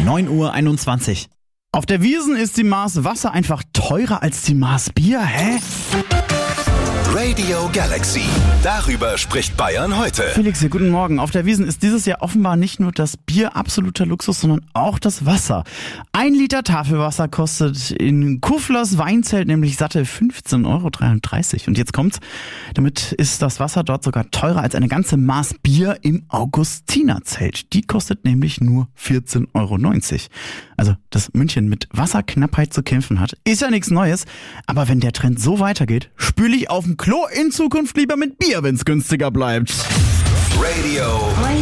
9:21 Uhr. Auf der Wiesn ist die Maß Wasser einfach teurer als die Maß Bier, hä? Radio Galaxy. Darüber spricht Bayern heute. Felix hier, guten Morgen. Auf der Wiesn ist dieses Jahr offenbar nicht nur das Bier absoluter Luxus, sondern auch das Wasser. 1 Liter Tafelwasser kostet in Kufflers Weinzelt nämlich satte 15,33 €. Und jetzt kommt's, damit ist das Wasser dort sogar teurer als eine ganze Maß Bier im Augustinerzelt. Die kostet nämlich nur 14,90 €. Also, dass München mit Wasserknappheit zu kämpfen hat, ist ja nichts Neues. Aber wenn der Trend so weitergeht, spüle ich auf dem Klo in Zukunft lieber mit Bier, wenn's günstiger bleibt. Radio